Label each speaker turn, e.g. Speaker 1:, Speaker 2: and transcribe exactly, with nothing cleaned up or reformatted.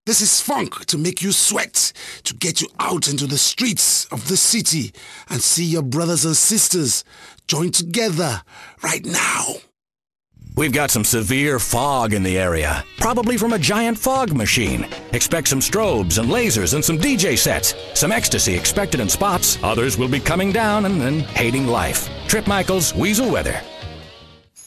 Speaker 1: This is funk to make you sweat, to get you out into the streets of the city and see your brothers and sisters join together right now.
Speaker 2: We've got some severe fog in the area, probably from a giant fog machine. Expect some strobes and lasers and some D J sets. Some ecstasy expected in spots. Others will be coming down and then hating life. Trip Michaels, Weasel Weather.